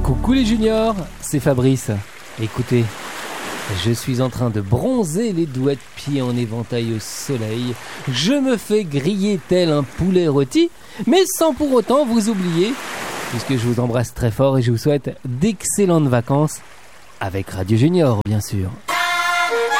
Coucou les juniors, c'est Fabrice. Écoutez, je suis en train de bronzer les doigts de pied en éventail au soleil. Je me fais griller tel un poulet rôti, mais sans pour autant vous oublier, puisque je vous embrasse très fort et je vous souhaite d'excellentes vacances avec Radio Junior, bien sûr.